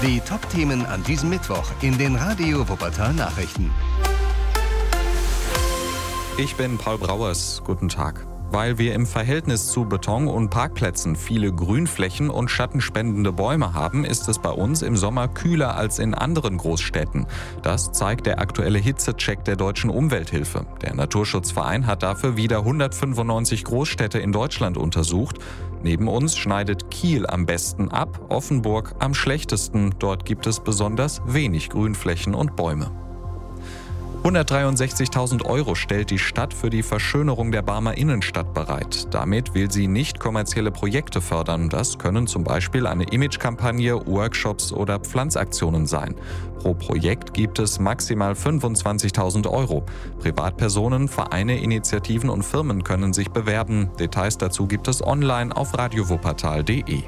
Die Top-Themen an diesem Mittwoch in den Radio Wuppertal Nachrichten. Ich bin Paul Brauers. Guten Tag. Weil wir im Verhältnis zu Beton und Parkplätzen viele Grünflächen und schattenspendende Bäume haben, ist es bei uns im Sommer kühler als in anderen Großstädten. Das zeigt der aktuelle Hitzecheck der Deutschen Umwelthilfe. Der Naturschutzverein hat dafür wieder 195 Großstädte in Deutschland untersucht. Neben uns schneidet Kiel am besten ab, Offenburg am schlechtesten. Dort gibt es besonders wenig Grünflächen und Bäume. 163.000 € stellt die Stadt für die Verschönerung der Barmer Innenstadt bereit. Damit will sie nicht kommerzielle Projekte fördern. Das können zum Beispiel eine Imagekampagne, Workshops oder Pflanzaktionen sein. Pro Projekt gibt es maximal 25.000 €. Privatpersonen, Vereine, Initiativen und Firmen können sich bewerben. Details dazu gibt es online auf radiowuppertal.de.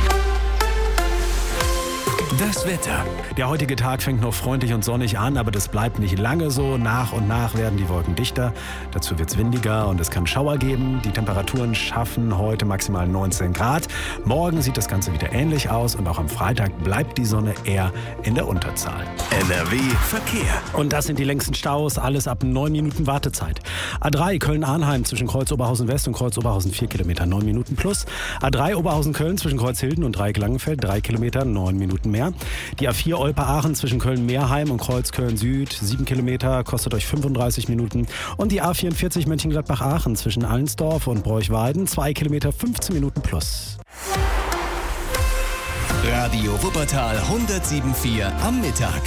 Das Wetter. Der heutige Tag fängt noch freundlich und sonnig an, aber das bleibt nicht lange so. Nach und nach werden die Wolken dichter. Dazu wird es windiger und es kann Schauer geben. Die Temperaturen schaffen heute maximal 19 Grad. Morgen sieht das Ganze wieder ähnlich aus und auch am Freitag bleibt die Sonne eher in der Unterzahl. NRW Verkehr. Und das sind die längsten Staus, alles ab 9 Minuten Wartezeit. A3 Köln-Arnheim zwischen Kreuz Oberhausen West und Kreuz Oberhausen 4 Kilometer, 9 Minuten plus. A3 Oberhausen-Köln zwischen Kreuz Hilden und Dreieck Langenfeld 3 Kilometer, 9 Minuten mehr. Die A4 Olpe-Aachen zwischen Köln-Meerheim und Kreuz Köln-Süd 7 Kilometer, kostet euch 35 Minuten. Und die A44 Mönchengladbach-Aachen zwischen Allensdorf und Bräuchweiden 2 Kilometer, 15 Minuten plus. Radio Wuppertal 107.4 am Mittag.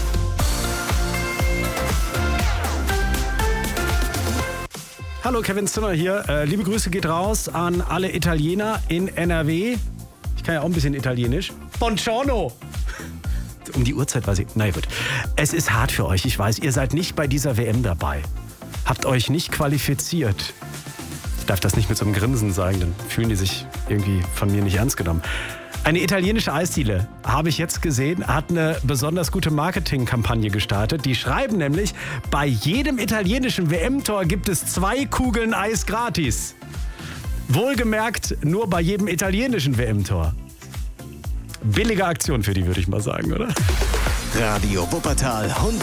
Hallo, Kevin Zinner hier. Liebe Grüße geht raus an alle Italiener in NRW. Ich kann ja auch ein bisschen Italienisch. Buongiorno! Um die Uhrzeit weiß ich. Na gut. Es ist hart für euch. Ich weiß, ihr seid nicht bei dieser WM dabei. Habt euch nicht qualifiziert. Ich darf das nicht mit so einem Grinsen sagen, dann fühlen die sich irgendwie von mir nicht ernst genommen. Eine italienische Eisdiele, habe ich jetzt gesehen, hat eine besonders gute Marketingkampagne gestartet. Die schreiben nämlich, bei jedem italienischen WM-Tor gibt es 2 Kugeln Eis gratis. Wohlgemerkt, nur bei jedem italienischen WM-Tor. Billige Aktion für die, würde ich mal sagen, oder? Radio Wuppertal